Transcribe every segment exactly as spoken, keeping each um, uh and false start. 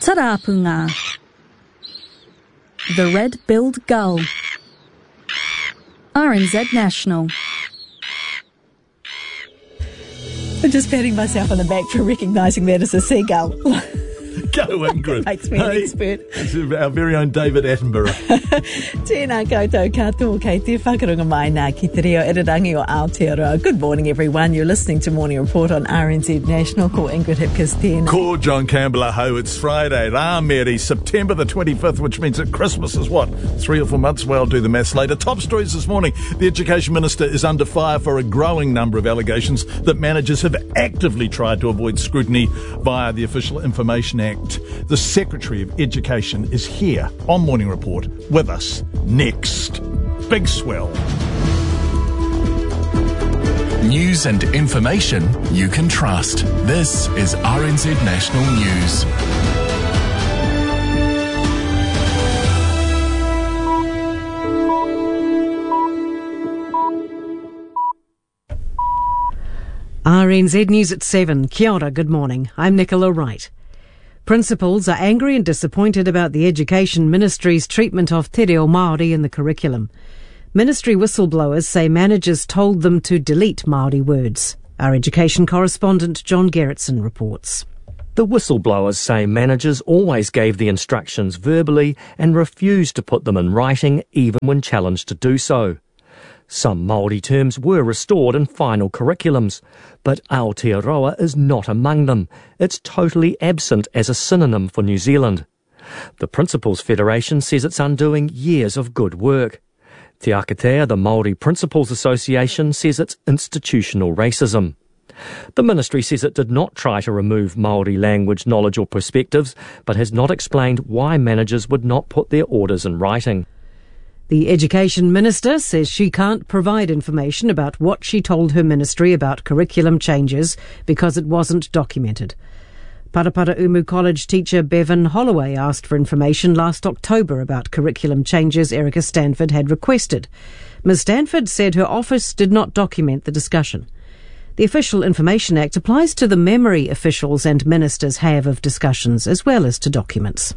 Tarapunga. The red-billed gull. R N Z National. I'm just patting myself on the back for recognising that as a seagull. Go, Ingrid. Makes me an Hey, expert. It's our very own David Attenborough. Tēnā koutou katoa kei te whakarunga mai nā ki te reo irirangi o Aotearoa. Good morning, everyone. You're listening to Morning Report on R N Z National. Ko Ingrid Hipkiss tēnā. Ko John Campbell, ho, it's Friday. Rā Meri, September the twenty-fifth, which means that Christmas is what? Three or four months? Well, I'll do the maths later. Top stories this morning. The Education Minister is under fire for a growing number of allegations that managers have actively tried to avoid scrutiny via the Official Information Act. The Secretary of Education is here on Morning Report with us next. Big swell. News and information you can trust. This is R N Z National News. R N Z News at seven. Kia ora, good morning. I'm Nicola Wright. Principals are angry and disappointed about the Education Ministry's treatment of te reo Māori in the curriculum. Ministry whistleblowers say managers told them to delete Māori words. Our education correspondent John Gerritsen reports. The whistleblowers say managers always gave the instructions verbally and refused to put them in writing even when challenged to do so. Some Māori terms were restored in final curriculums, but Aotearoa is not among them. It's totally absent as a synonym for New Zealand. The Principals Federation says it's undoing years of good work. Te Akatea, the Māori Principals Association, says it's institutional racism. The ministry says it did not try to remove Māori language knowledge or perspectives, but has not explained why managers would not put their orders in writing. The Education Minister says she can't provide information about what she told her ministry about curriculum changes because it wasn't documented. Parapara Umu College teacher Bevan Holloway asked for information last October about curriculum changes Erica Stanford had requested. Miz Stanford said her office did not document the discussion. The Official Information Act applies to the memory officials and ministers have of discussions as well as to documents.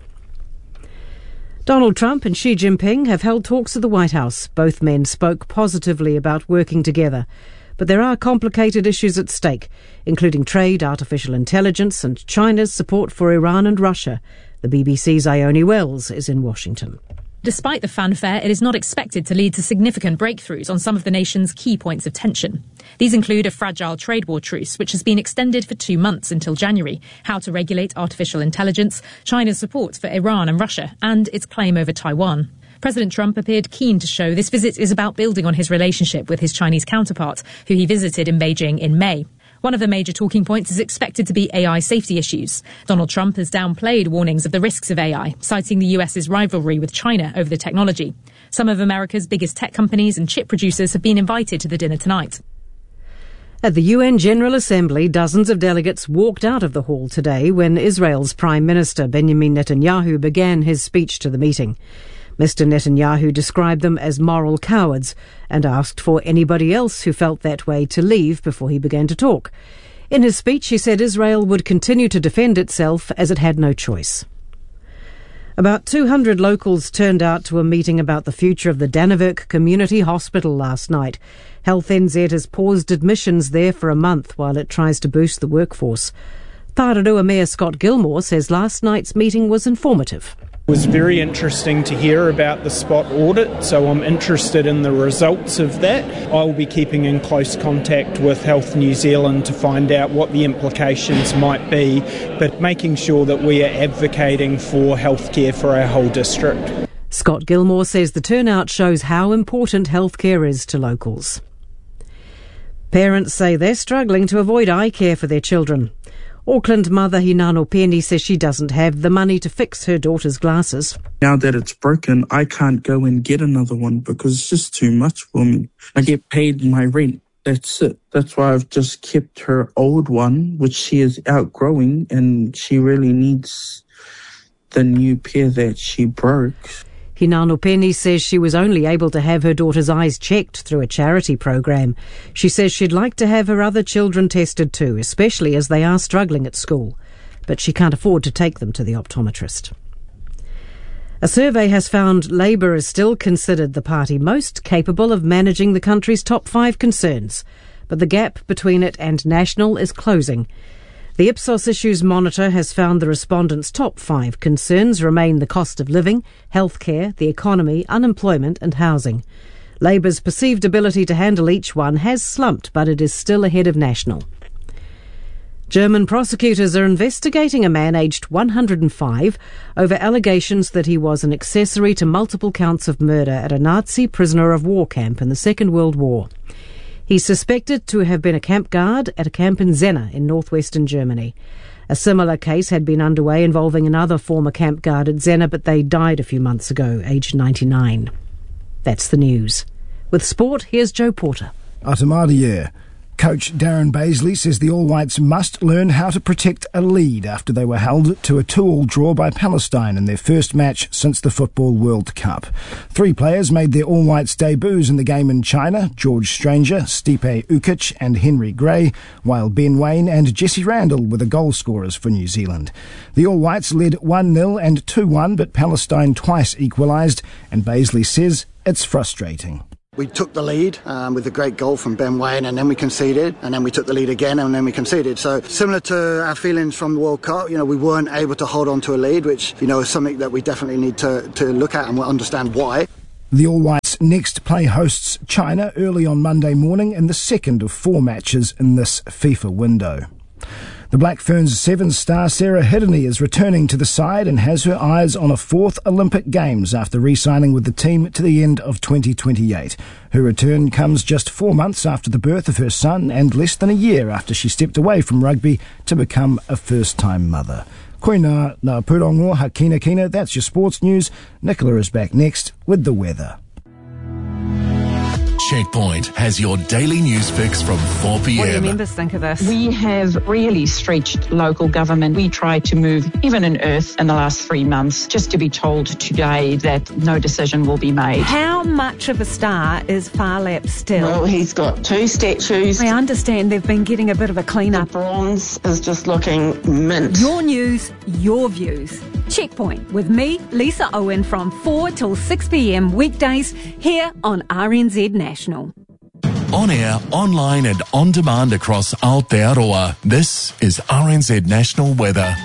Donald Trump and Xi Jinping have held talks at the White House. Both men spoke positively about working together. But there are complicated issues at stake, including trade, artificial intelligence and China's support for Iran and Russia. The B B C's Ione Wells is in Washington. Despite the fanfare, it is not expected to lead to significant breakthroughs on some of the nation's key points of tension. These include a fragile trade war truce, which has been extended for two months until January, how to regulate artificial intelligence, China's support for Iran and Russia, and its claim over Taiwan. President Trump appeared keen to show this visit is about building on his relationship with his Chinese counterpart, who he visited in Beijing in May. One of the major talking points is expected to be A I safety issues. Donald Trump has downplayed warnings of the risks of A I, citing the U S's rivalry with China over the technology. Some of America's biggest tech companies and chip producers have been invited to the dinner tonight. At the U N General Assembly, dozens of delegates walked out of the hall today when Israel's Prime Minister Benjamin Netanyahu began his speech to the meeting. Mister Netanyahu described them as moral cowards and asked for anybody else who felt that way to leave before he began to talk. In his speech, he said Israel would continue to defend itself as it had no choice. About two hundred locals turned out to a meeting about the future of the Dannevirke Community Hospital last night. Health N Z has paused admissions there for a month while it tries to boost the workforce. Tararua Mayor Scott Gilmore says last night's meeting was informative. It was very interesting to hear about the spot audit, so I'm interested in the results of that. I'll be keeping in close contact with Health New Zealand to find out what the implications might be, but making sure that we are advocating for healthcare for our whole district. Scott Gilmore says the turnout shows how important healthcare is to locals. Parents say they're struggling to avoid eye care for their children. Auckland mother Hinano Penny says she doesn't have the money to fix her daughter's glasses. Now that it's broken, I can't go and get another one because it's just too much for me. I get paid my rent. That's it. That's why I've just kept her old one, which she is outgrowing, and she really needs the new pair that she broke. Hinano Penny says she was only able to have her daughter's eyes checked through a charity program. She says she'd like to have her other children tested too, especially as they are struggling at school. but she can't afford to take them to the optometrist. A survey has found Labour is still considered the party most capable of managing the country's top five concerns, but the gap between it and National is closing. The Ipsos Issues Monitor has found the respondents' top five concerns remain the cost of living, healthcare, the economy, unemployment and housing. Labour's perceived ability to handle each one has slumped, but it is still ahead of National. German prosecutors are investigating a man aged one hundred five over allegations that he was an accessory to multiple counts of murder at a Nazi prisoner of war camp in the Second World War. He's suspected to have been a camp guard at a camp in Zena in northwestern Germany. A similar case had been underway involving another former camp guard at Zena, but they died a few months ago, aged ninety-nine. That's the news. With sport, here's Joe Porter. Atamadier. Coach Darren Baisley says the All Whites must learn how to protect a lead after they were held to a two-all draw by Palestine in their first match since the Football World Cup. Three players made their All Whites debuts in the game in China: George Stranger, Stipe Ukic and Henry Gray, while Ben Waine and Jesse Randall were the goal scorers for New Zealand. The All Whites led one nil and two one, but Palestine twice equalised, and Baisley says it's frustrating. We took the lead um, with a great goal from Ben Waine, and then we conceded, and then we took the lead again, and then we conceded. So similar to our feelings from the World Cup, you know, we weren't able to hold on to a lead, which, you know, is something that we definitely need to, to look at and we'll understand why. The All Whites next play hosts China early on Monday morning in the second of four matches in this FIFA window. The Black Ferns Sevens star Sarah Hirini is returning to the side and has her eyes on a fourth Olympic Games after re-signing with the team to the end of twenty twenty-eight. Her return comes just four months after the birth of her son and less than a year after she stepped away from rugby to become a first-time mother. Koina na purongo hakina kina, that's your sports news. Nicola is back next with the weather. Checkpoint has your daily news fix from four p.m. What do your members think of this? We have really stretched local government. We tried to move even an earth in the last three months, just to be told today that no decision will be made. How much of a star is Farlap still? Well, he's got two statues. I understand they've been getting a bit of a clean-up. The bronze is just looking mint. Your news, your views. Checkpoint with me, Lisa Owen, from four till six p.m. weekdays here on R N Z National. On air, online and on demand across Aotearoa. This is R N Z National Weather.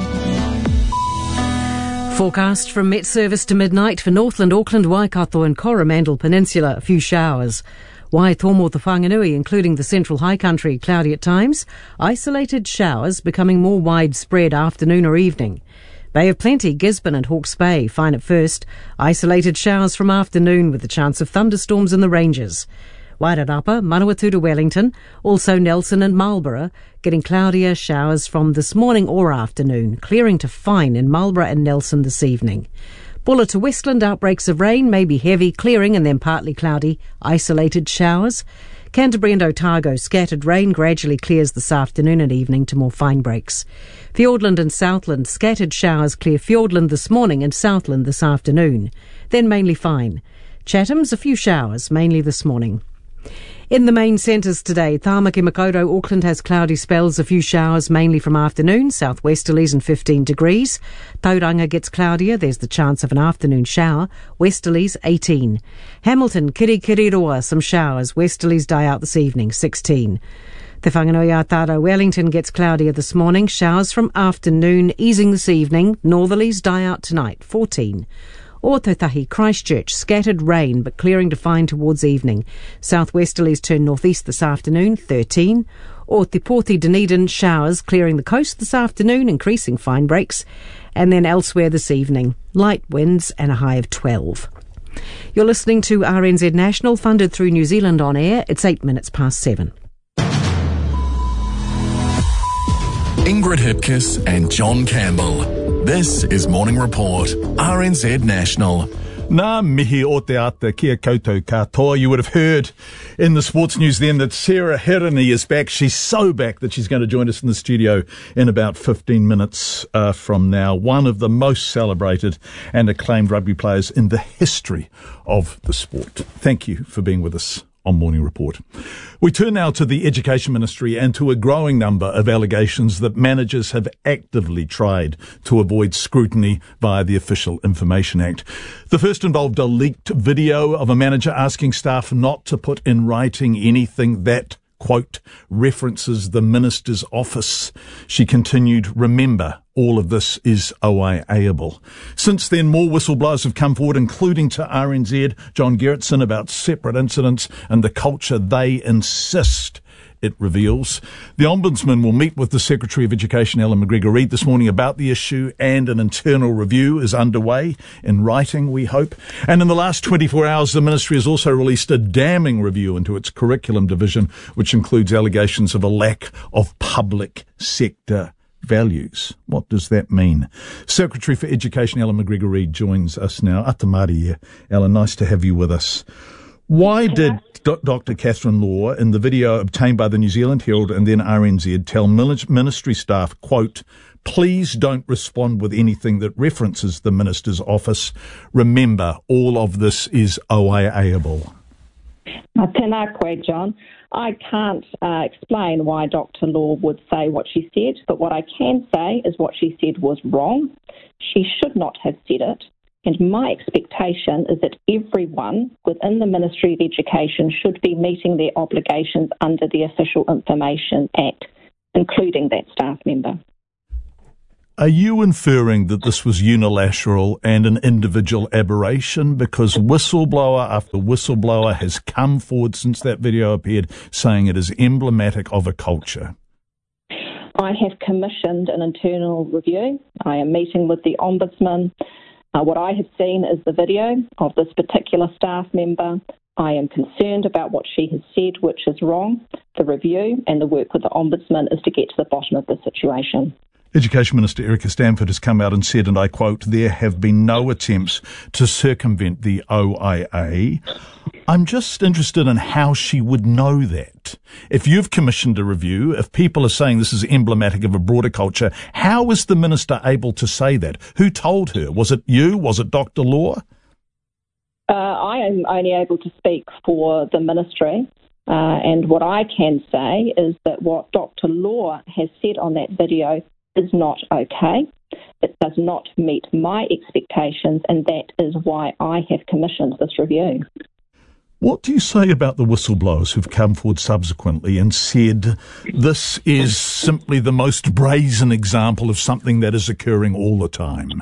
Forecast from Met Service to midnight for Northland, Auckland, Waikato and Coromandel Peninsula. A few showers. Waitomo the Whanganui, including the central high country, cloudy at times. Isolated showers becoming more widespread afternoon or evening. Bay of Plenty, Gisborne and Hawke's Bay, fine at first. Isolated showers from afternoon with the chance of thunderstorms in the ranges. Wairarapa, Manawatu to Wellington, also Nelson and Marlborough, getting cloudier showers from this morning or afternoon, clearing to fine in Marlborough and Nelson this evening. Bulla to Westland, outbreaks of rain, may be heavy, clearing and then partly cloudy, isolated showers. Canterbury and Otago, scattered rain gradually clears this afternoon and evening to more fine breaks. Fiordland and Southland, scattered showers clear Fiordland this morning and Southland this afternoon. Then mainly fine. Chatham's, a few showers, mainly this morning. In the main centres today, Tāmaki Makaurau, Auckland has cloudy spells, a few showers mainly from afternoon, southwesterlies and fifteen degrees. Tauranga gets cloudier, there's the chance of an afternoon shower, westerlies eighteen. Hamilton, Kirikiriroa, some showers, westerlies die out this evening, sixteen. Te Whanganui-a-Tara, Wellington gets cloudier this morning, showers from afternoon, easing this evening, northerlies die out tonight, fourteen. Ōtautahi, Christchurch, scattered rain but clearing to fine towards evening. Southwesterlies turn northeast this afternoon, thirteen. Or Te Pōti, Dunedin, showers clearing the coast this afternoon, increasing fine breaks. And then elsewhere this evening, light winds and a high of twelve. You're listening to R N Z National, funded through New Zealand On Air. It's eight minutes past seven. Ingrid Hipkiss and John Campbell. This is Morning Report, R N Z National. Nā mihi o te ata kia koutou katoa. You would have heard in the sports news then that Sarah Hirini is back. She's so back that she's going to join us in the studio in about fifteen minutes uh, from now. One of the most celebrated and acclaimed rugby players in the history of the sport. Thank you for being with us on Morning Report. We turn now to the Education Ministry and to a growing number of allegations that managers have actively tried to avoid scrutiny via the Official Information Act. The first involved a leaked video of a manager asking staff not to put in writing anything that, quote, references the minister's office. She continued, remember, all of this is O I A-able. Since then, more whistleblowers have come forward, including to R N Z, John Gerritsen, about separate incidents and the culture they insist it reveals. The Ombudsman will meet with the Secretary of Education, Ellen McGregor-Reid, this morning about the issue, and an internal review is underway, in writing, we hope. And in the last twenty-four hours, the Ministry has also released a damning review into its curriculum division, which includes allegations of a lack of public sector values. What does that mean? Secretary for Education, Ellen McGregor-Reid, joins us now. Atamari, Ellen, nice to have you with us. Why did Doctor Catherine Law, in the video obtained by the New Zealand Herald and then R N Z, tell ministry staff, quote, please don't respond with anything that references the minister's office. Remember, all of this is O I A-able. Tēnā koe, John. I can't uh, explain why Doctor Law would say what she said, but what I can say is what she said was wrong. She should not have said it. And my expectation is that everyone within the Ministry of Education should be meeting their obligations under the Official Information Act, including that staff member. Are you inferring that this was unilateral and an individual aberration? Because whistleblower after whistleblower has come forward since that video appeared saying it is emblematic of a culture. I have commissioned an internal review. I am meeting with the Ombudsman. Uh, what I have seen is the video of this particular staff member. I am concerned about what she has said, which is wrong. The review and the work with the Ombudsman is to get to the bottom of the situation. Education Minister Erica Stanford has come out and said, and I quote, there have been no attempts to circumvent the O I A. I'm just interested in how she would know that. If you've commissioned a review, if people are saying this is emblematic of a broader culture, how is the minister able to say that? Who told her? Was it you? Was it Doctor Law? Uh, I am only able to speak for the ministry. Uh, and what I can say is that what Doctor Law has said on that video is not okay. It does not meet my expectations, and that is why I have commissioned this review. What do you say about the whistleblowers who've come forward subsequently and said this is simply the most brazen example of something that is occurring all the time?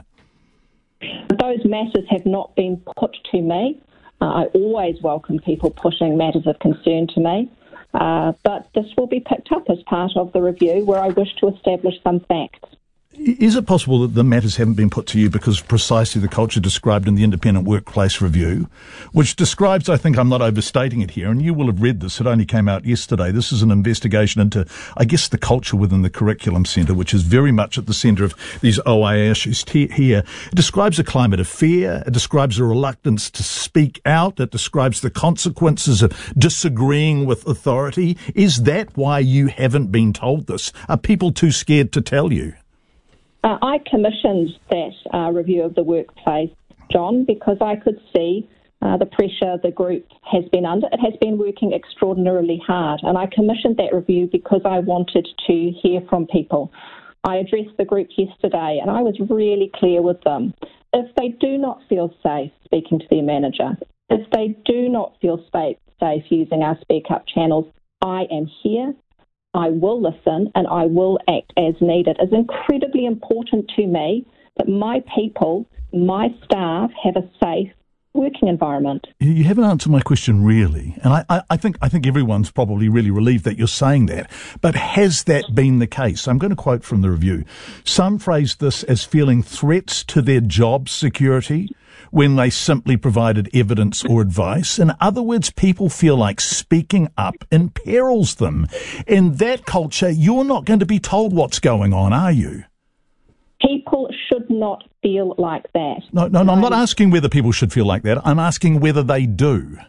Those matters have not been put to me. Uh, I always welcome people pushing matters of concern to me. Uh, but this will be picked up as part of the review where I wish to establish some facts. Is it possible that the matters haven't been put to you because of precisely the culture described in the Independent Workplace Review, which describes, I think I'm not overstating it here, and you will have read this, it only came out yesterday. This is an investigation into, I guess, the culture within the Curriculum Centre, which is very much at the centre of these O I A issues t- here. It describes a climate of fear. It describes a reluctance to speak out. It describes the consequences of disagreeing with authority. Is that why you haven't been told this? Are people too scared to tell you? Uh, I commissioned that uh, review of the workplace, John, because I could see uh, the pressure the group has been under. It has been working extraordinarily hard, and I commissioned that review because I wanted to hear from people. I addressed the group yesterday, and I was really clear with them. If they do not feel safe speaking to their manager, if they do not feel safe, safe using our Speak Up channels, I am here. I will listen and I will act as needed. It's incredibly important to me that my people, my staff, have a safe working environment. You haven't answered my question really, and I, I, I think I think everyone's probably really relieved that you're saying that. But has that been the case? I'm going to quote from the review. Some phrased this as feeling threats to their job security when they simply provided evidence or advice. In other words, people feel like speaking up imperils them. In that culture, you're not going to be told what's going on, are you? People should not feel like that. No, no, no, I'm not asking whether people should feel like that. I'm asking whether they do.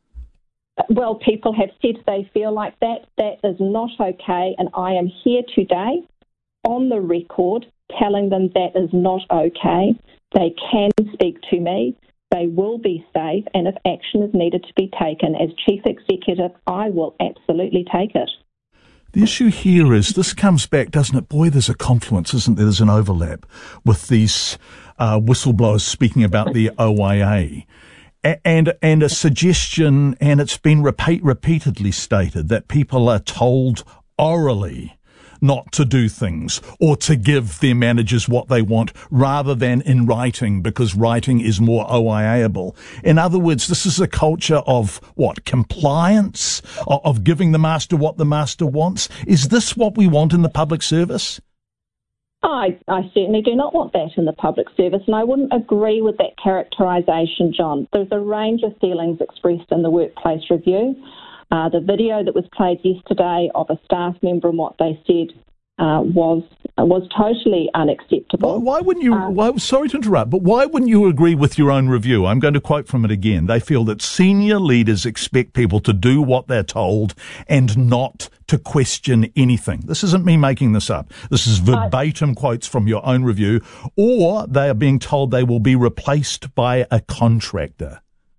Well, people have said they feel like that. That is not okay, and I am here today on the record telling them that is not okay. They can speak to me. they will be safe, and if action is needed to be taken, as Chief Executive, I will absolutely take it. The issue here is, this comes back, doesn't it? Boy, there's a confluence, isn't there? There's an overlap with these uh, whistleblowers speaking about the O I A. And and a suggestion, and it's been repeat, repeatedly stated, that people are told orally not to do things or to give their managers what they want rather than in writing, because writing is more O I A-able. In other words, this is a culture of what? Compliance? Of, of giving the master what the master wants? Is this what we want in the public service? I, I certainly do not want that in the public service, and I wouldn't agree with that characterisation, John. There's a range of feelings expressed in the workplace review. Uh, the video that was played yesterday of a staff member and what they said uh, was was totally unacceptable. Why, why wouldn't you? Um, why, sorry to interrupt, but why wouldn't you agree with your own review? I'm going to quote from it again. They feel that senior leaders expect people to do what they're told and not to question anything. This isn't me making this up. This is verbatim uh, quotes from your own review. Or they are being told they will be replaced by a contractor.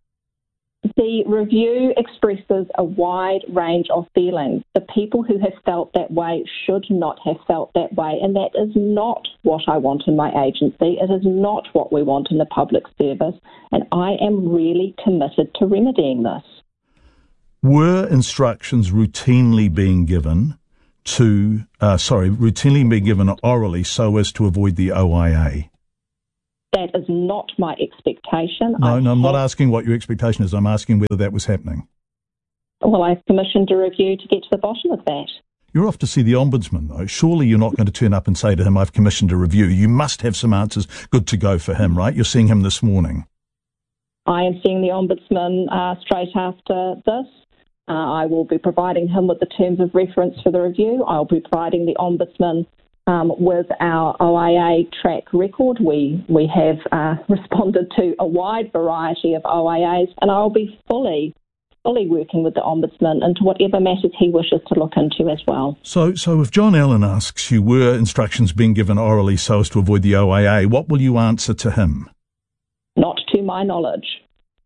The review expresses a wide range of feelings. The people who have felt that way should not have felt that way, and that is not what I want in my agency. It is not what we want in the public service, and I am really committed to remedying this. Were instructions routinely being given to, uh, sorry, routinely being given orally so as to avoid the O I A? That is not my expectation. No, I no, I'm have, not asking what your expectation is. I'm asking whether that was happening. Well, I've commissioned a review to get to the bottom of that. You're off to see the Ombudsman, though. Surely you're not going to turn up and say to him, I've commissioned a review. You must have some answers good to go for him, right? You're seeing him this morning. I am seeing the Ombudsman uh, straight after this. Uh, I will be providing him with the terms of reference for the review. I'll be providing the Ombudsman um, with our O I A track record. We we have uh, responded to a wide variety of O I As, and I'll be fully, fully working with the Ombudsman into whatever matters he wishes to look into as well. So, so if John Allen asks you, were instructions being given orally so as to avoid the O I A, what will you answer to him? Not to my knowledge.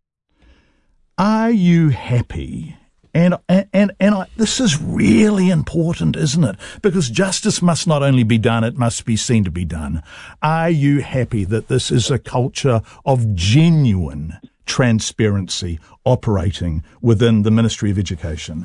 Are you happy? And and and, and I, this is really important, isn't it? Because justice must not only be done, it must be seen to be done. Are you happy that this is a culture of genuine transparency operating within the Ministry of Education?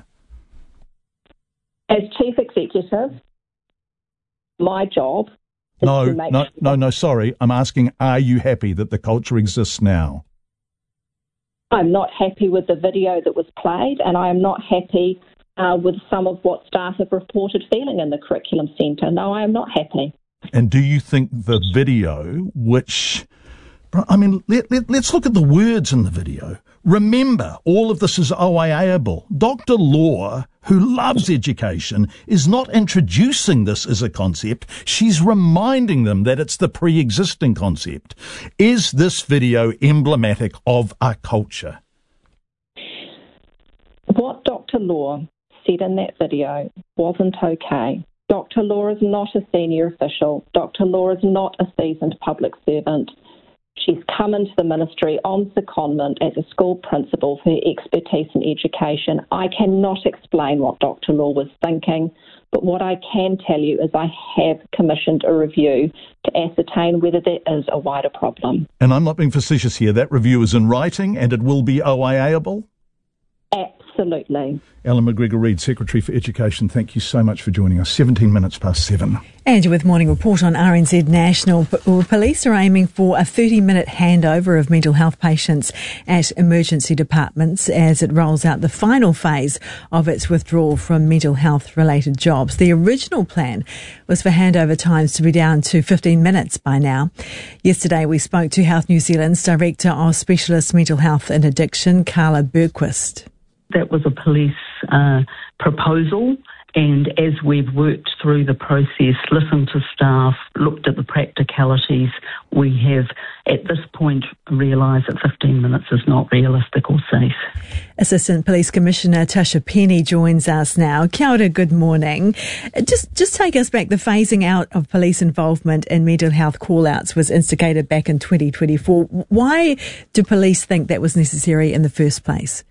As Chief Executive, my job is No, to make no, sure no, no, sorry. I'm asking, are you happy that the culture exists now? I'm not happy with the video that was played, and I am not happy uh, with some of what staff have reported feeling in the curriculum centre. No, I am not happy. And do you think the video, which, I mean, let, let, let's look at the words in the video. Remember, all of this is O I A-able. Doctor Law, who loves education, is not introducing this as a concept. She's reminding them that it's the pre-existing concept. Is this video emblematic of a culture? What Doctor Law said in that video wasn't okay. Doctor Law is not a senior official. Doctor Law is not a seasoned public servant. She's come into the ministry on secondment as a school principal for her expertise in education. I cannot explain what Doctor Law was thinking, but what I can tell you is I have commissioned a review to ascertain whether there is a wider problem. And I'm not being facetious here. That review is in writing and it will be O I A-able? Absolutely. Ellen McGregor-Reid, Secretary for Education, thank you so much for joining us. seventeen minutes past seven. And you're with Morning Report on R N Z National. Police are aiming for a thirty-minute handover of mental health patients at emergency departments as it rolls out the final phase of its withdrawal from mental health-related jobs. The original plan was for handover times to be down to fifteen minutes by now. Yesterday, we spoke to Health New Zealand's Director of Specialist Mental Health and Addiction, Carla Bergquist. That was a police uh, proposal, And as we've worked through the process, listened to staff, looked at the practicalities, we have at this point realised that fifteen minutes is not realistic or safe. Assistant Police Commissioner Tasha Penny joins us now. Kia ora, good morning. Just just take us back. The phasing out of police involvement in mental health call-outs was instigated back in twenty twenty-four. Why do police think that was necessary in the first place?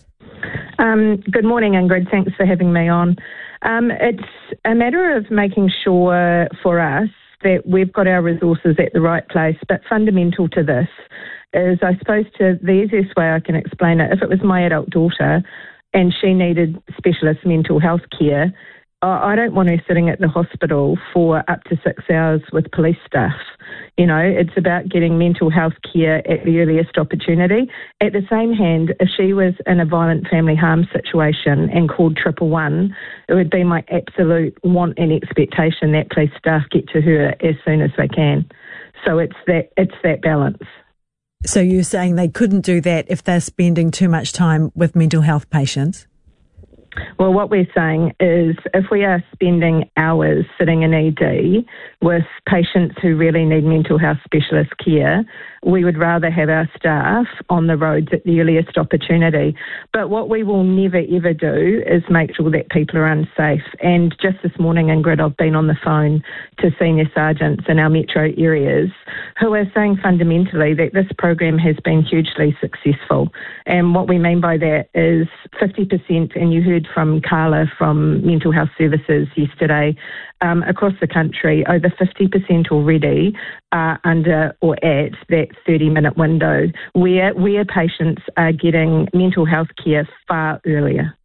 Um, good morning, Ingrid. Thanks for having me on. Um, it's a matter of making sure for us that we've got our resources at the right place, but fundamental to this is, I suppose, to the easiest way I can explain it, if it was my adult daughter and she needed specialist mental health care, I don't want her sitting at the hospital for up to six hours with police staff. You know, it's about getting mental health care at the earliest opportunity. At the same hand, if she was in a violent family harm situation and called triple one, it would be my absolute want and expectation that police staff get to her as soon as they can. So it's that it's that balance. So you're saying they couldn't do that if they're spending too much time with mental health patients? Well, what we're saying is if we are spending hours sitting in E D with patients who really need mental health specialist care, we would rather have our staff on the roads at the earliest opportunity. But what we will never, ever do is make sure that people are unsafe. And just this morning, Ingrid, I've been on the phone to senior sergeants in our metro areas who are saying fundamentally that this program has been hugely successful. And what we mean by that is fifty percent, and you heard from Carla from Mental Health Services yesterday, um, across the country, over fifty percent already are under or at that thirty-minute window where, where patients are getting mental health care far earlier.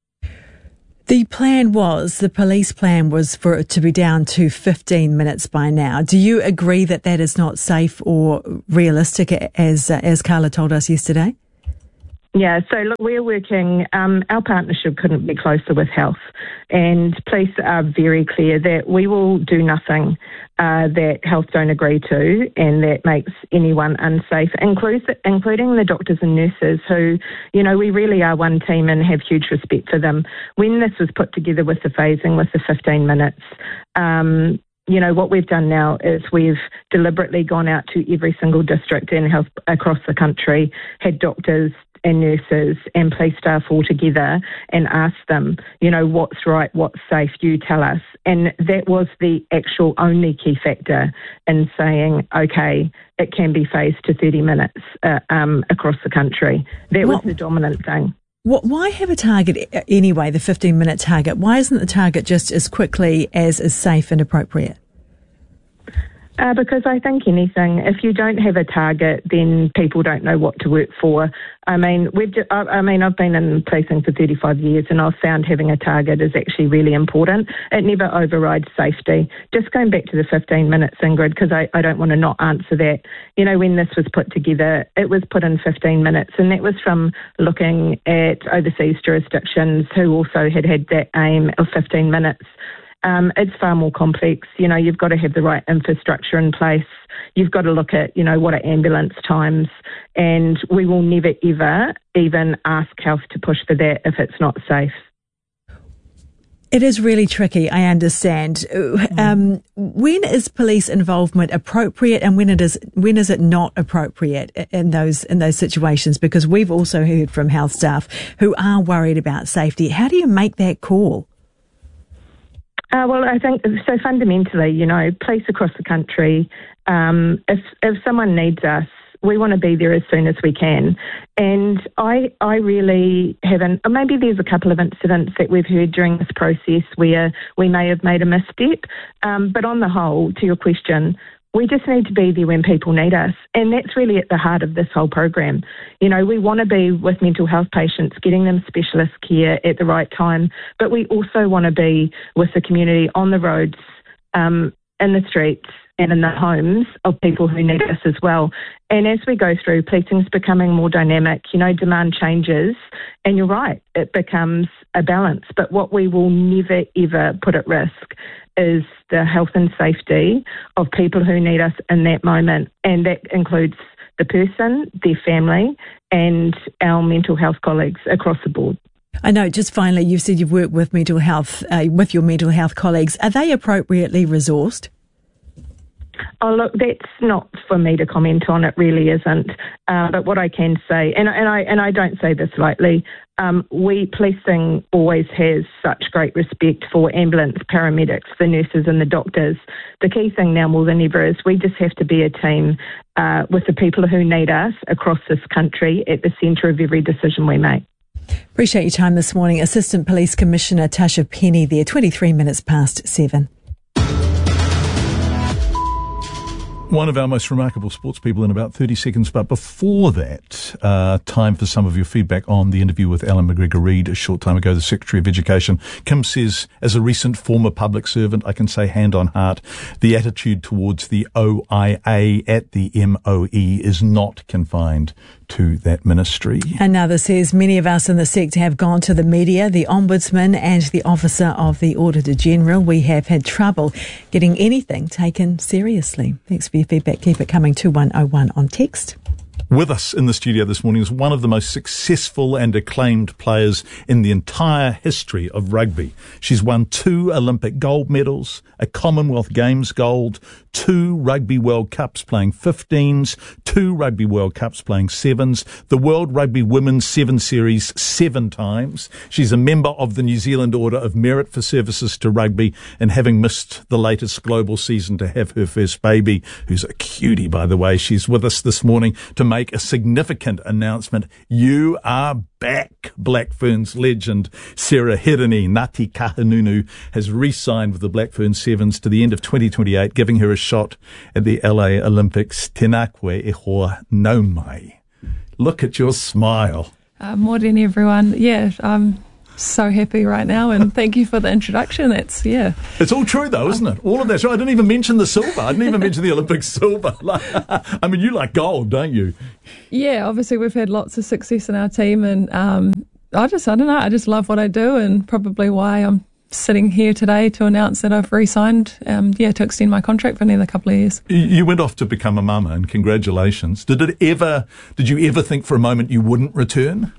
The plan was, the police plan was for it to be down to fifteen minutes by now. Do you agree that that is not safe or realistic, as uh, as Carla told us yesterday? Yeah, so look, we're working, um, our partnership couldn't be closer with health, and police are very clear that we will do nothing uh, that health don't agree to and that makes anyone unsafe, includes, including the doctors and nurses who, you know, we really are one team and have huge respect for them. When this was put together with the phasing, with the fifteen minutes, um, you know, what we've done now is we've deliberately gone out to every single district and health across the country, had doctors and nurses and police staff all together and asked them, you know, what's right, what's safe, you tell us. And that was the actual only key factor in saying, okay, it can be phased to thirty minutes uh, um, across the country. That What- was the dominant thing. What, why have a target anyway, the fifteen-minute target? Why isn't the target just as quickly as is safe and appropriate? Uh, because I think anything, if you don't have a target, then people don't know what to work for. I mean, we've. Just, I, I mean, I've been in policing for thirty-five years, and I've found having a target is actually really important. It never overrides safety. Just going back to the fifteen minutes, Ingrid, because I, I don't want to not answer that. You know, when this was put together, it was put in fifteen minutes, and that was from looking at overseas jurisdictions who also had had that aim of fifteen minutes. Um, it's far more complex. You know, you've got to have the right infrastructure in place. You've got to look at, you know, what are ambulance times, and we will never, ever even ask health to push for that if it's not safe. It is really tricky, I understand. Um, when is police involvement appropriate, and when it is when is it not appropriate in those in those situations? Because we've also heard from health staff who are worried about safety. How do you make that call? Uh, well, I think, so fundamentally, you know, police across the country, um, if if someone needs us, we want to be there as soon as we can. And I I really haven't, maybe there's a couple of incidents that we've heard during this process where we may have made a misstep, um, but on the whole, to your question, we just need to be there when people need us. And that's really at the heart of this whole program. You know, we want to be with mental health patients, getting them specialist care at the right time, but we also want to be with the community on the roads, um, in the streets and in the homes of people who need us as well. And as we go through, policing's becoming more dynamic, you know, demand changes, and you're right, it becomes a balance. But what we will never, ever put at risk is the health and safety of people who need us in that moment. And that includes the person, their family, and our mental health colleagues across the board. I know, just finally, you've said you've worked with mental health, uh, with your mental health colleagues. Are they appropriately resourced? Oh, look, that's not for me to comment on. It really isn't. Uh, but what I can say, and, and I and I don't say this lightly, um, we policing always has such great respect for ambulance, paramedics, the nurses and the doctors. The key thing now more than ever is we just have to be a team uh, with the people who need us across this country at the centre of every decision we make. Appreciate your time this morning. Assistant Police Commissioner Tasha Penny there, twenty-three minutes past seven. One of our most remarkable sports people in about thirty seconds. But before that, uh, time for some of your feedback on the interview with Alan McGregor-Reid a short time ago, the Secretary of Education. Kim says, as a recent former public servant, I can say hand on heart, the attitude towards the O I A at the M O E is not confined to that ministry. Another says, many of us in the sector have gone to the media, the Ombudsman and the Officer of the Auditor General. We have had trouble getting anything taken seriously. Thanks for your feedback. Keep it coming to one oh one on text. With us in the studio this morning is one of the most successful and acclaimed players in the entire history of rugby. She's won two Olympic gold medals, a Commonwealth Games gold, two Rugby World Cups playing fifteens, two Rugby World Cups playing sevens, the World Rugby Women's Seven Series seven times. She's a member of the New Zealand Order of Merit for Services to Rugby, and having missed the latest global season to have her first baby, who's a cutie by the way, she's with us this morning to make make a significant announcement. You are back. Black Ferns legend Sarah Hirini Ngati Kahungunu has re-signed with the Black Ferns Sevens to the end of twenty twenty-eight, giving her a shot at the L A Olympics. Tēnā koe e hoa nau mai. Look at your smile. Uh, morning, everyone. Yeah, I'm so happy right now, and thank you for the introduction. That's, yeah. It's all true, though, isn't it? All of that's right. I didn't even mention the silver. I didn't even mention the Olympic silver. I mean, you like gold, don't you? Yeah, obviously we've had lots of success in our team, and um, I just, I don't know, I just love what I do, and probably why I'm sitting here today to announce that I've re-signed, um, yeah, to extend my contract for another couple of years. You went off to become a mama, and congratulations. Did it ever, did you ever think for a moment you wouldn't return?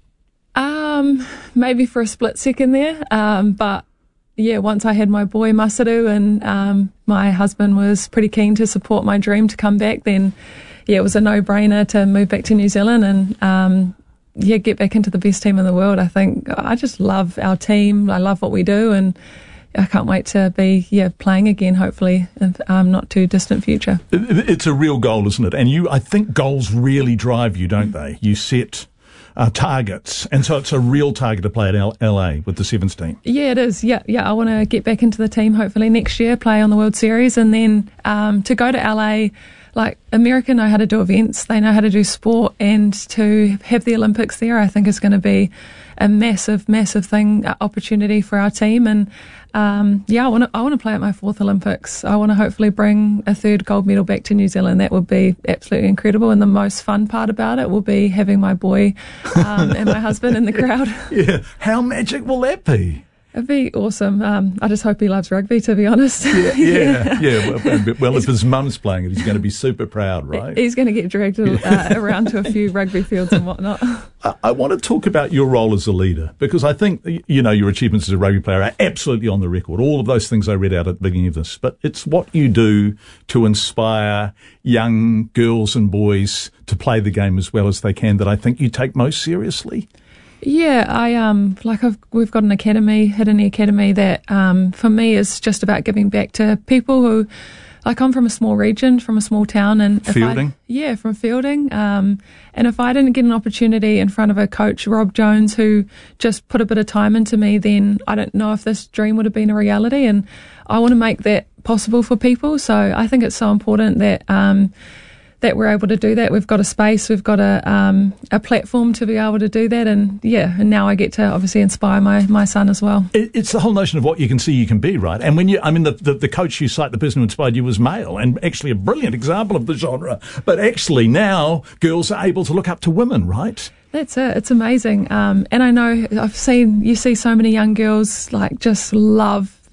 Um, maybe for a split second there, um, but yeah, once I had my boy Masaru, and um, my husband was pretty keen to support my dream to come back, then yeah, it was a no-brainer to move back to New Zealand and um, yeah, get back into the best team in the world. I think I just love our team. I love what we do, and I can't wait to be yeah playing again, hopefully in um, not too distant future. It's a real goal, isn't it? And you, I think goals really drive you, don't they? You set Uh, targets, and so it's a real target to play at L- LA with the Sevens team. Yeah, it is. Yeah, yeah. I want to get back into the team hopefully next year, play on the World Series, and then um, to go to L A. Like, America know how to do events, they know how to do sport, and to have the Olympics there, I think is going to be a massive, massive thing, uh, opportunity for our team. And um, yeah, I want to, I want to play at my fourth Olympics. I want to hopefully bring a third gold medal back to New Zealand. That would be absolutely incredible. And the most fun part about it will be having my boy um, and my husband in the crowd. Yeah, how magic will that be? It'd be awesome. Um, I just hope he loves rugby, to be honest. Yeah, yeah. yeah. Well, well, if his mum's playing it, he's going to be super proud, right? He's going to get dragged uh, around to a few rugby fields and whatnot. I, I want to talk about your role as a leader, because I think, you know, your achievements as a rugby player are absolutely on the record. All of those things I read out at the beginning of this. But it's what you do to inspire young girls and boys to play the game as well as they can that I think you take most seriously. Yeah, I um like I've we've got an academy, Hirini Academy, that um for me is just about giving back to people who, like, I'm from a small region, from a small town, and Fielding. If I, yeah, from Fielding. Um, and if I didn't get an opportunity in front of a coach, Rob Jones, who just put a bit of time into me, then I don't know if this dream would have been a reality. And I want to make that possible for people. So I think it's so important that um. that we're able to do that. We've got a space, we've got a um, a platform to be able to do that, and yeah, and now I get to obviously inspire my, my son as well. It, it's the whole notion of what you can see you can be, right? And when you, I mean, the, the, the coach you cite, the person who inspired you was male, and actually a brilliant example of the genre, but actually now girls are able to look up to women, right? That's it. It's amazing. Um, and I know I've seen, you see so many young girls like just love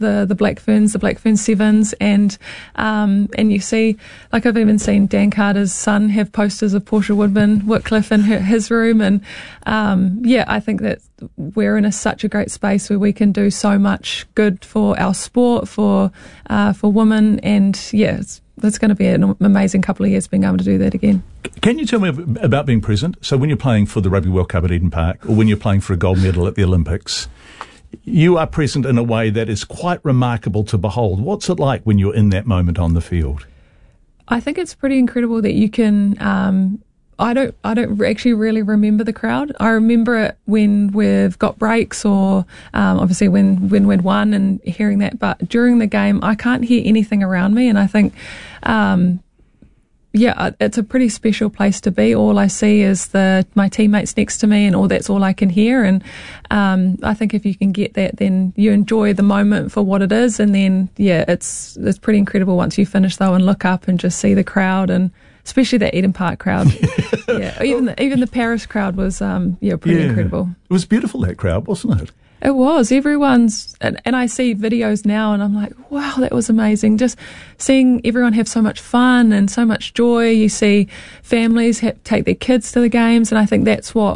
the the Black Ferns, the Black Fern Sevens, and um, and you see, like I've even seen Dan Carter's son have posters of Portia Woodman Whitcliffe in her, his room, and um, yeah, I think that we're in a, such a great space where we can do so much good for our sport, for uh, for women, and yeah, it's, it's going to be an amazing couple of years being able to do that again. Can you tell me about being present? So when you're playing for the Rugby World Cup at Eden Park, or when you're playing for a gold medal at the Olympics, you are present in a way that is quite remarkable to behold. What's it like when you're in that moment on the field? I think it's pretty incredible that you can. Um, I don't. I don't actually really remember the crowd. I remember it when we've got breaks, or um, obviously when when we'd won and hearing that. But during the game, I can't hear anything around me, and I think. Um, Yeah, it's a pretty special place to be. All I see is the my teammates next to me, and all that's all I can hear. And um, I think if you can get that, then you enjoy the moment for what it is. And then, yeah, it's it's pretty incredible once you finish though and look up and just see the crowd, and especially that Eden Park crowd. yeah, even the, even the Paris crowd was um yeah pretty yeah. incredible. It was beautiful, that crowd, wasn't it? It was. Everyone's, and, and I see videos now and I'm like, wow, that was amazing. Just seeing everyone have so much fun and so much joy. You see families ha- take their kids to the games, and I think that's what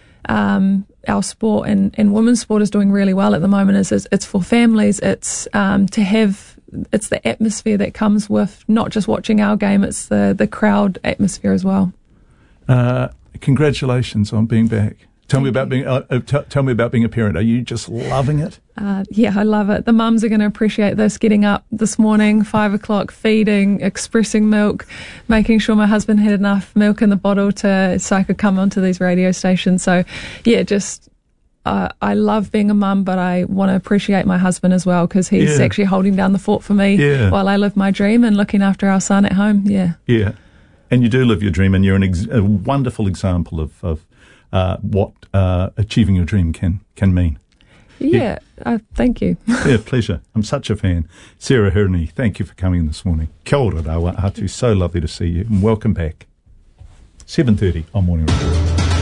um, our sport and, and women's sport is doing really well at the moment. Is, is it's for families. It's um, to have, it's the atmosphere that comes with not just watching our game, it's the, the crowd atmosphere as well. Uh, congratulations on being back. Tell me about being. Uh, uh, t- tell me about being a parent. Are you just loving it? Uh, yeah, I love it. The mums are going to appreciate this. Getting up this morning, five o'clock, feeding, expressing milk, making sure my husband had enough milk in the bottle to so I could come onto these radio stations. So, yeah, just uh, I love being a mum, but I want to appreciate my husband as well, because he's yeah. actually holding down the fort for me yeah. while I live my dream and looking after our son at home. Yeah, yeah, and you do live your dream, and you're an ex- a wonderful example of. of Uh, what uh, achieving your dream can can mean. Yeah, yeah. Uh, thank you. Yeah, pleasure. I'm such a fan. Sarah Hirini, thank you for coming this morning. Kia ora rawa atu, so lovely to see you, and welcome back. seven thirty on Morning Report.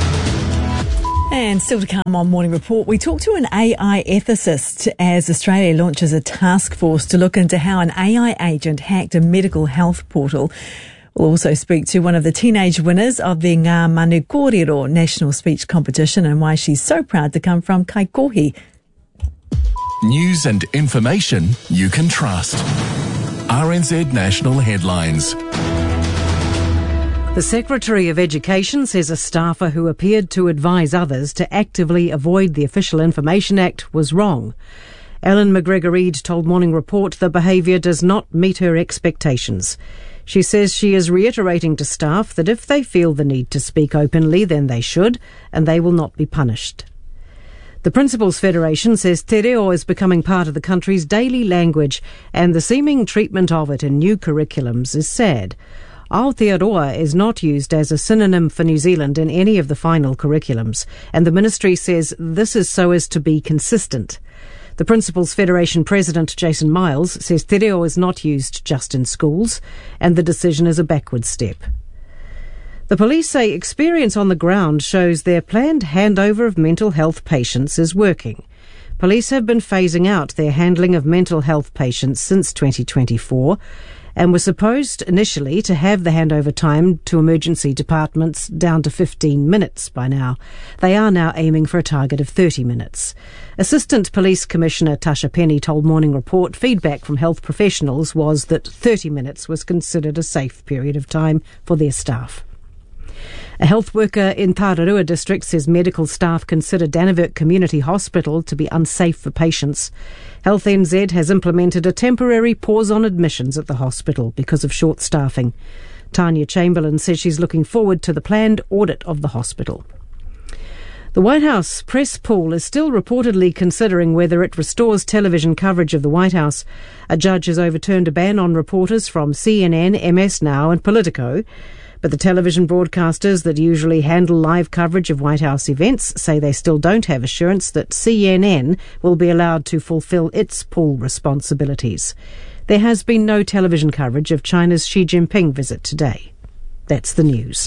And still to come on Morning Report, we talk to an A I ethicist as Australia launches a task force to look into how an A I agent hacked a medical health portal. We'll also speak to one of the teenage winners of the Ngā Manu Kōrero National Speech Competition and why she's so proud to come from Kaikohi. News and information you can trust. R N Z National Headlines. The Secretary of Education says a staffer who appeared to advise others to actively avoid the Official Information Act was wrong. Ellen McGregor-Reid told Morning Report the behaviour does not meet her expectations. She says she is reiterating to staff that if they feel the need to speak openly, then they should, and they will not be punished. The Principals Federation says te reo is becoming part of the country's daily language, and the seeming treatment of it in new curriculums is sad. Aotearoa is not used as a synonym for New Zealand in any of the final curriculums, and the ministry says this is so as to be consistent. The Principals Federation President Jason Miles says te reo is not used just in schools, and the decision is a backward step. The police say experience on the ground shows their planned handover of mental health patients is working. Police have been phasing out their handling of mental health patients since twenty twenty-four, and were supposed initially to have the handover time to emergency departments down to fifteen minutes by now. They are now aiming for a target of thirty minutes. Assistant Police Commissioner Tasha Penny told Morning Report feedback from health professionals was that thirty minutes was considered a safe period of time for their staff. A health worker in Tararua district says medical staff consider Dannevirke Community Hospital to be unsafe for patients. Health N Z has implemented a temporary pause on admissions at the hospital because of short staffing. Tanya Chamberlain says she's looking forward to the planned audit of the hospital. The White House press pool is still reportedly considering whether it restores television coverage of the White House. A judge has overturned a ban on reporters from C N N, M S Now and Politico. But the television broadcasters that usually handle live coverage of White House events say they still don't have assurance that C N N will be allowed to fulfill its pool responsibilities. There has been no television coverage of China's Xi Jinping visit today. That's the news.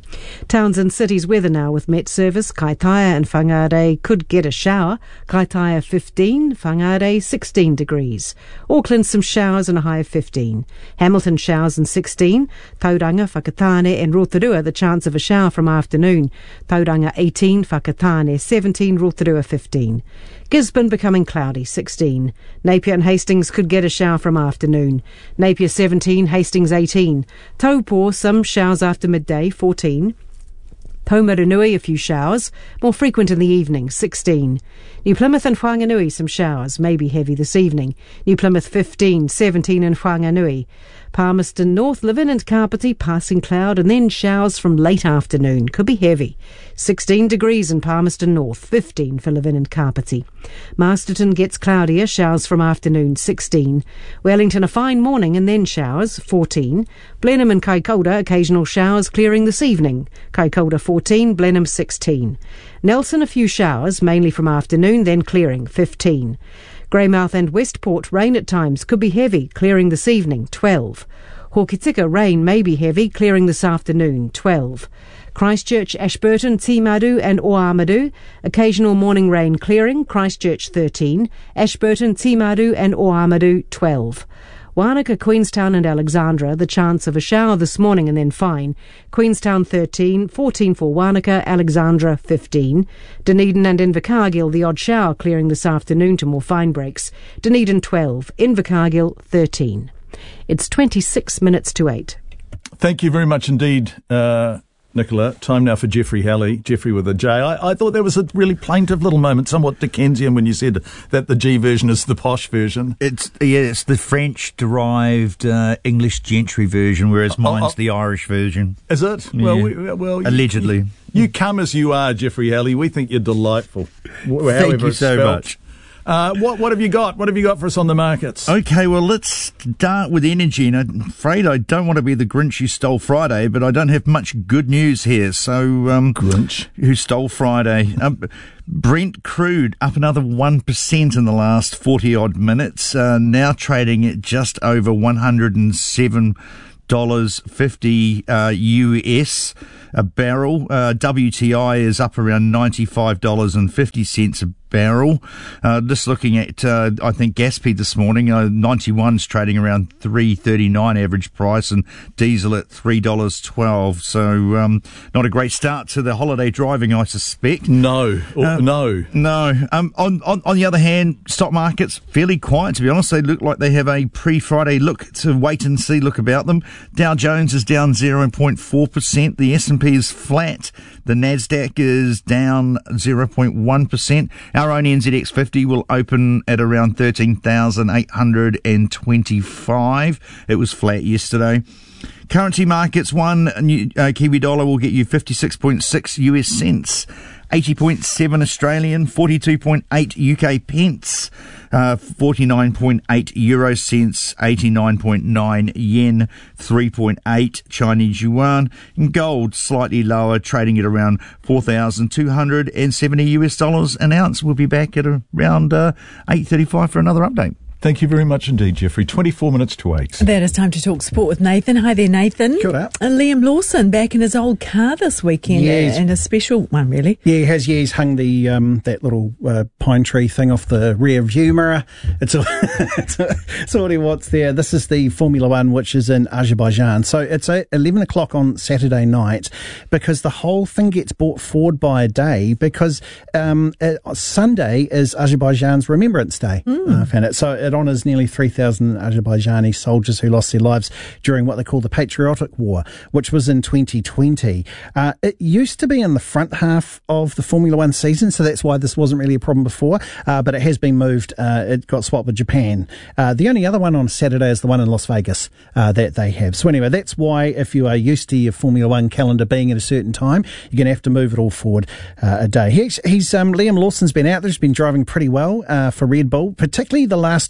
Towns and cities weather now with Met Service. Kaitaia and Whangarei could get a shower. Kaitaia fifteen, Whangarei sixteen degrees. Auckland some showers and a high of fifteen. Hamilton showers and sixteen. Tauranga, Whakatane and Rotorua the chance of a shower from afternoon. Tauranga eighteen, Whakatane seventeen, Rotorua fifteen. Gisborne becoming cloudy, sixteen. Napier and Hastings could get a shower from afternoon. Napier seventeen, Hastings eighteen. Taupo, some showers after midday, fourteen. Taumarunui, a few showers, more frequent in the evening, sixteen. New Plymouth and Whanganui, some showers, maybe heavy this evening. New Plymouth fifteen, seventeen in Whanganui. Palmerston North, Levin and Kapiti, passing cloud and then showers from late afternoon. Could be heavy. sixteen degrees in Palmerston North, fifteen for Levin and Kapiti. Masterton gets cloudier, showers from afternoon, sixteen. Wellington a fine morning and then showers, fourteen. Blenheim and Kaikoura, occasional showers clearing this evening. Kaikoura fourteen, Blenheim sixteen. Nelson a few showers, mainly from afternoon, then clearing, fifteen. Greymouth and Westport, rain at times, could be heavy, clearing this evening, twelve. Hokitika, rain may be heavy, clearing this afternoon, twelve. Christchurch, Ashburton, Timaru and Oamaru, occasional morning rain clearing, Christchurch thirteen. Ashburton, Timaru and Oamaru, twelve. Wanaka, Queenstown and Alexandra, the chance of a shower this morning and then fine. Queenstown thirteen, fourteen for Wanaka, Alexandra fifteen. Dunedin and Invercargill, the odd shower clearing this afternoon to more fine breaks. Dunedin twelve, Invercargill thirteen. It's twenty-six minutes to eight. Thank you very much indeed, uh, Nicola. Time now for Jeffrey Halley. Jeffrey with a J. I, I thought there was a really plaintive little moment, somewhat Dickensian, when you said that the G version is the posh version. It's yeah, it's the French-derived uh, English gentry version, whereas mine's oh, oh. the Irish version. Is it? Yeah. Well, we, well, allegedly. You, you come as you are, Jeffrey Halley. We think you're delightful. Thank you so spelled. much. Uh, what what have you got? What have you got for us on the markets? Okay, well, let's start with energy. And I'm afraid I don't want to be the Grinch who stole Friday, but I don't have much good news here. So, um, Grinch who stole Friday? Um, Brent crude up another one percent in the last forty odd minutes, uh, now trading at just over one hundred seven dollars fifty uh, U S a barrel. Uh, W T I is up around ninety-five dollars fifty a barrel. Uh, just looking at, uh, I think Gaspy this morning, uh, ninety-one's trading around three thirty-nine average price, and diesel at three dollars twelve. So, um, not a great start to the holiday driving, I suspect. No, oh, uh, no, no. Um, on, on on the other hand, stock markets fairly quiet, to be honest. They look like they have a pre-Friday look to wait and see look about them. Dow Jones is down zero point four percent. The S and P is flat. The Nasdaq is down zero point one percent. Our own N Z X fifty will open at around thirteen thousand eight hundred twenty-five. It was flat yesterday. Currency markets, one new, uh, Kiwi dollar will get you fifty-six point six U S cents, eighty point seven Australian, forty-two point eight U K pence, uh, forty-nine point eight euro cents, eighty-nine point nine yen, three point eight Chinese yuan. And gold slightly lower, trading at around four thousand two hundred seventy U S dollars an ounce. We'll be back at around uh, eight thirty-five for another update. Thank you very much indeed, Jeffrey. twenty-four minutes to eight. That is time to talk sport with Nathan. Hi there, Nathan. Good up. And Liam Lawson back in his old car this weekend. Yes. And a special one, really. Yeah, he has. Yeah, he's hung the um, that little uh, pine tree thing off the rear view mirror. It's all, it's, all, it's all he wants there. This is the Formula One, which is in Azerbaijan. So it's at eleven o'clock on Saturday night, because the whole thing gets brought forward by a day, because um, uh, Sunday is Azerbaijan's Remembrance Day. Mm. I found it. So it honours nearly three thousand Azerbaijani soldiers who lost their lives during what they call the Patriotic War, which was in twenty twenty. Uh, it used to be in the front half of the Formula One season, so that's why this wasn't really a problem before, uh, but it has been moved. Uh, it got swapped with Japan. Uh, the only other one on Saturday is the one in Las Vegas uh, that they have. So anyway, that's why if you are used to your Formula One calendar being at a certain time, you're going to have to move it all forward uh, a day. He's, he's um, Liam Lawson's been out there. He's been driving pretty well uh, for Red Bull, particularly the last two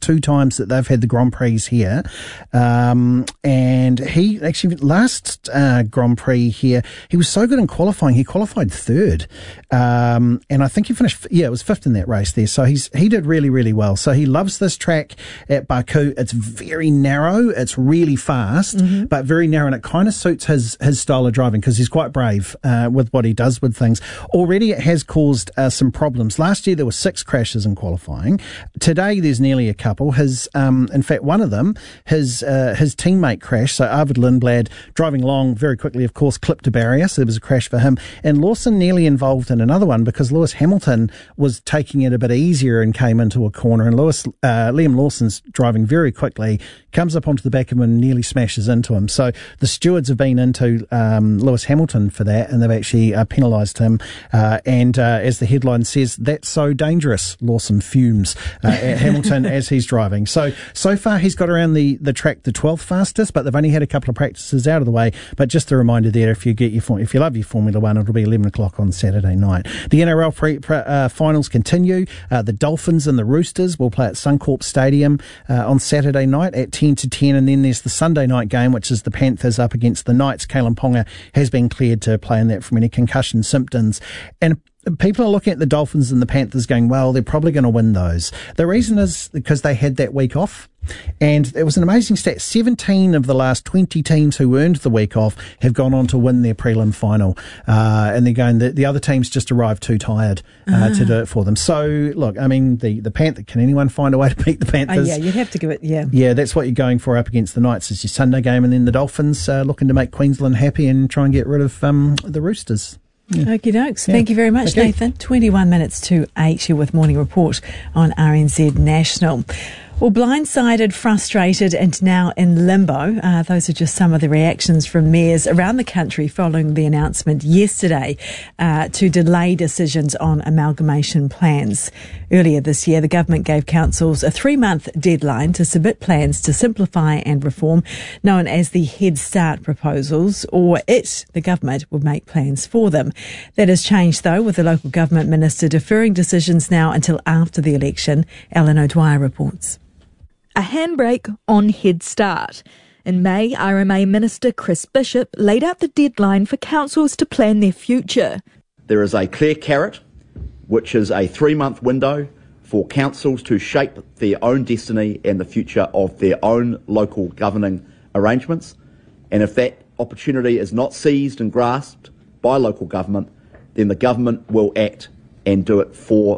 two times that they've had the Grand Prix here. Um, and he actually, last uh, Grand Prix here, he was so good in qualifying. He qualified third. Um, and I think he finished, yeah, it was fifth in that race there. So he's he did really, really well. So he loves this track at Baku. It's very narrow. It's really fast, mm-hmm. but very narrow. And it kind of suits his, his style of driving because he's quite brave uh, with what he does with things. Already it has caused uh, some problems. Last year there were six crashes in qualifying. Today there's nearly a couple. His, um, in fact, one of them, his uh, his teammate crashed. So Arvid Lindblad driving along very quickly, of course, clipped a barrier. So there was a crash for him. And Lawson nearly involved in another one because Lewis Hamilton was taking it a bit easier and came into a corner. And Lewis, uh, Liam Lawson's driving very quickly, comes up onto the back of him and nearly smashes into him. So the stewards have been into um, Lewis Hamilton for that, and they've actually uh, penalised him. Uh, and uh, as the headline says, that's so dangerous. Lawson fumes uh, at Hamilton as he's driving. So so far he's got around the, the track the twelfth fastest, but they've only had a couple of practices out of the way. But just a reminder there, if you get your if you love your Formula One, it'll be eleven o'clock on Saturday night. The N R L pre, pre, uh, finals continue. Uh, the Dolphins and the Roosters will play at Suncorp Stadium uh, on Saturday night at ten to ten, and then there's the Sunday night game, which is the Panthers up against the Knights. Kalen Ponga has been cleared to play in that from any concussion symptoms. And people are looking at the Dolphins and the Panthers going, well, they're probably going to win those. The reason is because they had that week off. And it was an amazing stat. seventeen of the last twenty teams who earned the week off have gone on to win their prelim final. Uh, and they're going, the, the other teams just arrived too tired uh, ah. to do it for them. So, look, I mean, the, the Panther, can anyone find a way to beat the Panthers? Oh, yeah, you'd have to give it, yeah. Yeah, that's what you're going for up against the Knights is your Sunday game. And then the Dolphins uh, looking to make Queensland happy and try and get rid of um, the Roosters. Yeah. Okie dokes. Yeah. Thank you very much, Thank Nathan. You. twenty-one minutes to eight here with Morning Report on R N Z National. Well, blindsided, frustrated and now in limbo. Uh, those are just some of the reactions from mayors around the country following the announcement yesterday uh, to delay decisions on amalgamation plans. Earlier this year, the government gave councils a three-month deadline to submit plans to simplify and reform, known as the Head Start proposals, or it, the government, would make plans for them. That has changed, though, with the local government minister deferring decisions now until after the election. Ellen O'Dwyer reports. A handbrake on Head Start. In May, R M A Minister Chris Bishop laid out the deadline for councils to plan their future. There is a clear carrot, which is a three-month window for councils to shape their own destiny and the future of their own local governing arrangements. And if that opportunity is not seized and grasped by local government, then the government will act and do it for